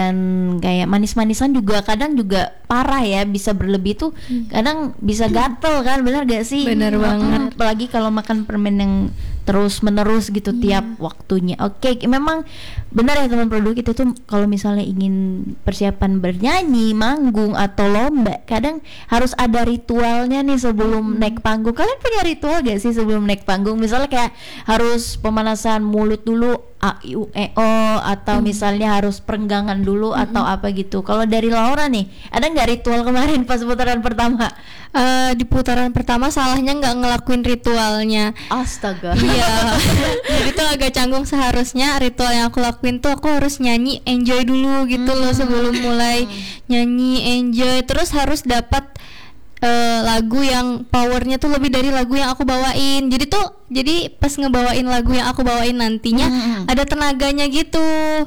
dan kayak manis-manisan juga kadang juga parah ya, bisa berlebih tuh kadang bisa gatel kan, benar gak sih? Benar banget. Apalagi kalau makan permen yang terus menerus gitu tiap waktunya. Oke, memang benar ya teman produk itu tuh kalau misalnya ingin persiapan bernyanyi, manggung atau lomba, kadang harus ada ritualnya nih sebelum naik panggung. Kalian punya ritual gak sih sebelum naik panggung? Misalnya kayak harus pemanasan mulut dulu, a i u e o, atau misalnya harus perenggangan dulu atau apa gitu. Kalau dari Laura nih, ada nggak ritual kemarin pas putaran pertama? Di putaran pertama salahnya nggak ngelakuin ritualnya. Astaga. Iya. Jadi tuh agak canggung, seharusnya ritual yang aku lakuin tuh aku harus nyanyi enjoy dulu gitu loh sebelum mulai nyanyi enjoy. Terus harus dapat lagu yang powernya tuh lebih dari lagu yang aku bawain. Jadi pas ngebawain lagu yang aku bawain nantinya ada tenaganya gitu.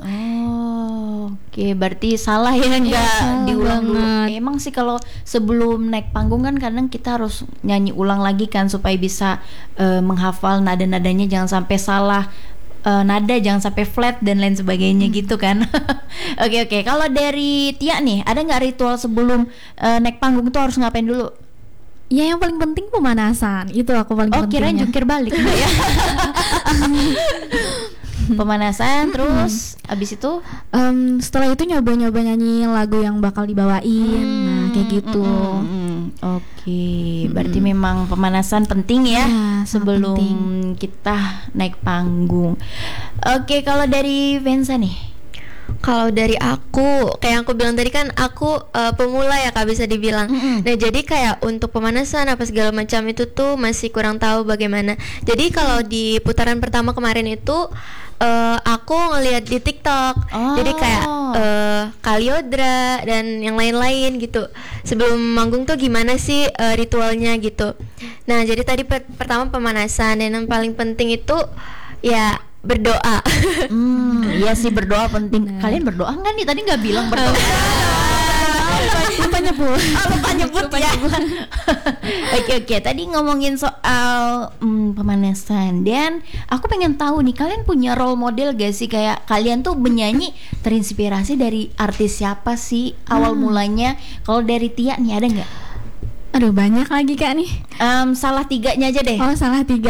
Oke, berarti salah ya, nggak diulang dulu. Emang sih kalau sebelum naik panggung kan kadang kita harus nyanyi ulang lagi kan supaya bisa menghafal nada-nadanya, jangan sampai salah nada, jangan sampai flat dan lain sebagainya gitu kan. Oke. Kalau dari Tia nih, ada nggak ritual sebelum naik panggung itu harus ngapain dulu? Ya yang paling penting pemanasan, itu aku paling pentingnya. Kirain jungkir balik enggak ya? Pemanasan terus abis itu setelah itu nyoba nyanyi lagu yang bakal dibawain. Nah kayak gitu. Oke, berarti memang pemanasan penting ya, sebelum penting. kita naik panggung. Oke, kalau dari Venza nih. Kalau dari aku, kayak yang aku bilang tadi kan aku pemula ya Kak, bisa dibilang. Nah jadi kayak untuk pemanasan apa segala macam itu tuh masih kurang tahu bagaimana. Jadi kalau di putaran pertama kemarin itu aku ngelihat di TikTok. Jadi kayak Kaliodra dan yang lain-lain gitu. Sebelum manggung tuh gimana sih ritualnya gitu. Nah jadi tadi pertama pemanasan, dan yang paling penting itu ya berdoa. Iya sih, berdoa penting. Kalian berdoa nggak nih? Tadi nggak bilang berdoa. Lupa nyebut ya. Oke. Tadi ngomongin soal pemanasan, dan aku pengen tahu nih, kalian punya role model gak sih? Kayak kalian tuh menyanyi terinspirasi dari artis siapa sih awal mulanya? Kalau dari Tia nih ada nggak? Aduh banyak lagi Kak nih. Salah 3-nya aja deh. Oh salah 3.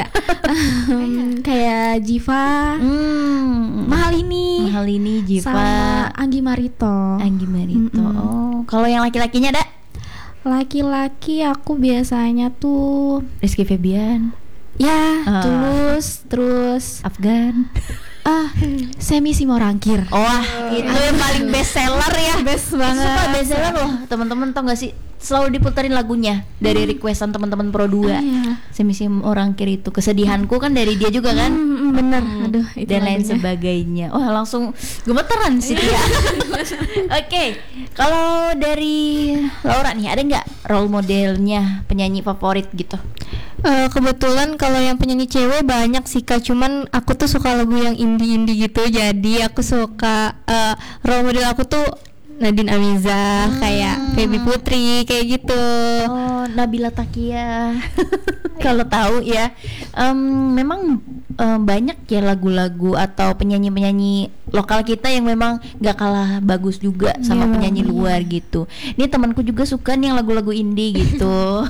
Kayak Jiva, Mahalini, Jiva, sama Anggi Marito. Oh, kalau yang laki-lakinya ada? Laki-laki aku biasanya tuh Rizky Febian. Ya, Tulus, terus Afgan. Semi Simorangkir. Wah, itu yang paling best seller ya. Best banget. Suka best seller loh. Teman-teman tau gak sih? Selalu diputerin lagunya dari requestan teman-teman Pro 2. Semi Simorangkir itu kesedihanku kan dari dia juga kan? Bener. Aduh, itu dan lain lagunya. sebagainya. Wah, langsung gemeteran sih dia. Oke, kalau dari Laura nih, ada nggak role modelnya penyanyi favorit gitu? Kebetulan kalau yang penyanyi cewek banyak sih Kak, cuman aku tuh suka lagu yang indie gitu, jadi aku suka role model aku tuh Nadine Amiza, kayak Feby Putri, kayak gitu. Oh, Nabila Takia. Kalau tahu ya, memang banyak ya lagu-lagu atau penyanyi-penyanyi lokal kita yang memang gak kalah bagus juga sama penyanyi luar gitu. Ini temanku juga suka nih yang lagu-lagu indie gitu.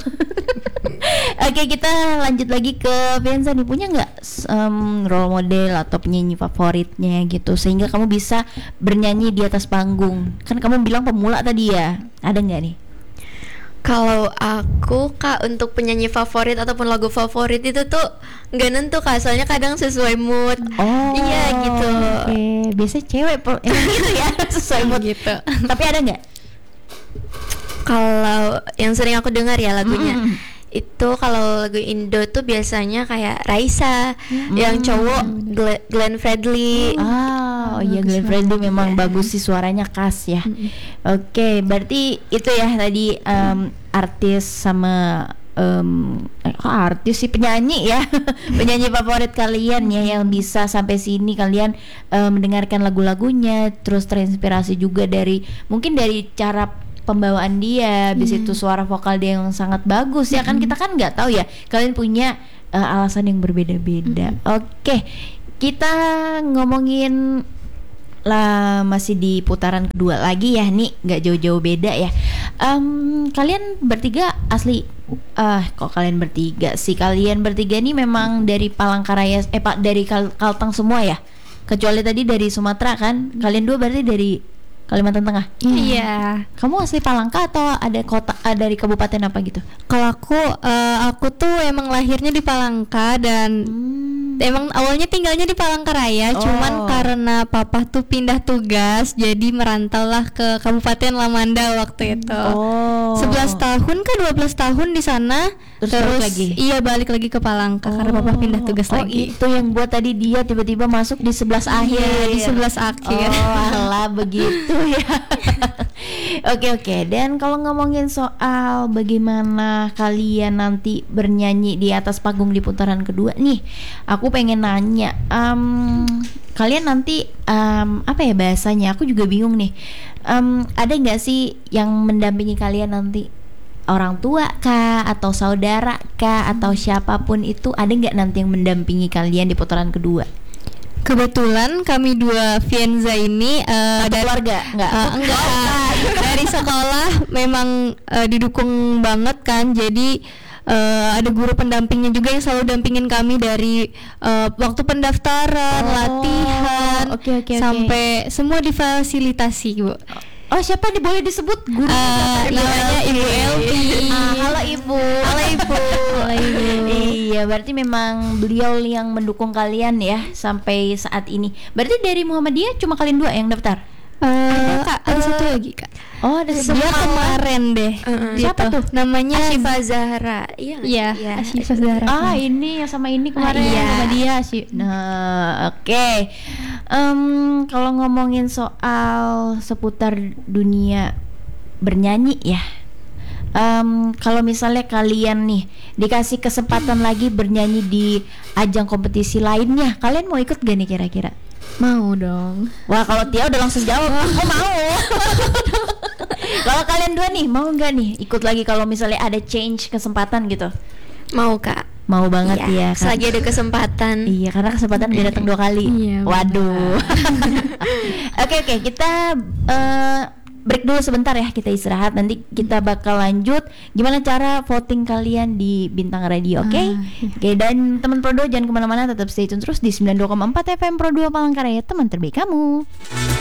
Oke, kita lanjut lagi ke Venza nih, punya nggak role model atau penyanyi favoritnya gitu sehingga kamu bisa bernyanyi di atas panggung? Kan kamu bilang pemula tadi ya, ada nggak nih? Kalau aku Kak, untuk penyanyi favorit ataupun lagu favorit itu tuh nggak nentu Kak, soalnya kadang sesuai mood. Iya gitu. Oke, biasanya cewek emang gitu ya, sesuai mood gitu. Tapi ada nggak? Kalau yang sering aku dengar ya lagunya itu kalau lagu Indo tuh biasanya kayak Raisa, yang cowok Glenn Fredly. Iya, Glenn Fredly memang bagus sih, suaranya khas ya. Oke, berarti itu ya tadi artis sama artis sih, penyanyi ya. Penyanyi favorit kalian ya, yang bisa sampai sini kalian mendengarkan lagu-lagunya, terus terinspirasi juga dari mungkin dari cara pembawaan dia, habis itu suara vokal dia yang sangat bagus ya kan, kita kan nggak tahu ya, kalian punya alasan yang berbeda-beda. Oke, kita ngomongin lah masih di putaran kedua lagi ya nih, nggak jauh-jauh beda ya. Kalian bertiga asli, kok kalian bertiga sih? Kalian bertiga nih memang dari Palangkaraya, Pak, dari Kalteng semua ya? Kecuali tadi dari Sumatera kan? Kalian dua berarti dari Kalimantan Tengah. Iya. Kamu asli Palangka atau ada kota, dari kabupaten apa gitu? Kalau aku tuh emang lahirnya di Palangka dan emang awalnya tinggalnya di Palangkaraya, cuman karena papa tuh pindah tugas jadi merantaulah ke Kabupaten Lamanda waktu itu. 11 tahun ke 12 tahun di sana, Terus balik lagi? Iya, balik lagi ke Palangka karena papa pindah tugas lagi. Itu yang buat tadi dia tiba-tiba masuk di 11 akhir. Di 11 akhir. Alah begitu ya. Oke. Dan kalau ngomongin soal bagaimana kalian nanti bernyanyi di atas panggung di putaran kedua nih, aku pengen nanya, kalian nanti apa ya bahasanya? Aku juga bingung nih. Ada nggak sih yang mendampingi kalian nanti? Orang tua kah, atau saudara kah, atau siapapun itu, ada nggak nanti yang mendampingi kalian di putaran kedua? Kebetulan kami dua Fienza ini Ada keluarga? enggak dari sekolah memang didukung banget kan, jadi ada guru pendampingnya juga yang selalu dampingin kami dari waktu pendaftaran, latihan, sampai semua difasilitasi, Bu. Oh, siapa nih, boleh disebut guru? Namanya Ibu Elvi. Halo Ibu. Halo Ibu. Iya, berarti memang beliau yang mendukung kalian ya sampai saat ini. Berarti dari Muhammadiyah cuma kalian dua yang daftar? Ada satu lagi, Kak. Oh, ada Dia kemarin deh. Siapa tuh? Namanya Asyifa Zahra. Iya. Asyifa Zahra. Ini yang sama ini kemarin sama dia sih. Nah, oke. Kalau ngomongin soal seputar dunia bernyanyi ya. Kalau misalnya kalian nih dikasih kesempatan lagi bernyanyi di ajang kompetisi lainnya, kalian mau ikut gak nih kira-kira? Mau dong. Wah, kalau Tia udah langsung jawab, aku mau. Kalau kalian dua nih, mau nggak nih ikut lagi kalau misalnya ada change kesempatan gitu? Mau, Kak. Mau banget ya. Selagi ada kesempatan. Iya, karena kesempatan dia datang 2 kali. Iya, Waduh. Oke, Kita break dulu sebentar ya, kita istirahat. Nanti kita bakal lanjut gimana cara voting kalian di Bintang Radio, oke? Oke, dan teman Pro 2 jangan kemana-mana, tetap stay tune terus di 92,4 FM Pro 2 Palangkaraya, teman terbaik kamu.